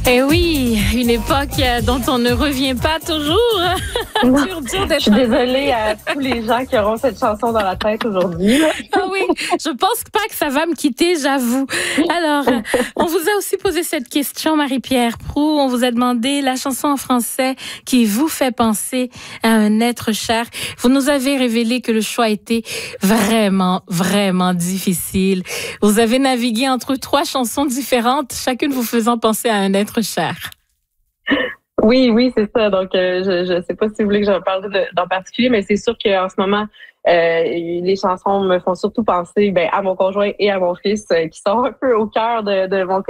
Eh oui, une époque dont on ne revient pas toujours. Non, Dur je suis désolée à tous les gens qui auront cette chanson dans la tête aujourd'hui. Ah oui, je pense pas que ça va me quitter, j'avoue. Alors, on vous a aussi posé cette question, Marie-Pierre Proulx. On vous a demandé la chanson en français qui vous fait penser à un être cher. Vous nous avez révélé que le choix était vraiment, vraiment difficile. Vous avez navigué entre 3 chansons différentes, chacune vous faisant penser à un être cher. Oui, c'est ça. Donc, je sais pas si vous voulez que j'en parle d'en particulier, mais c'est sûr qu'en ce moment, les chansons me font surtout penser à mon conjoint et à mon fils, qui sont un peu au cœur de mon